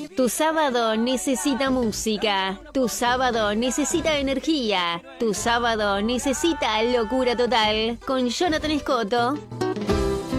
Tu sábado necesita música. Tu sábado necesita energía. Tu sábado necesita locura total. Con Jonathan Escoto.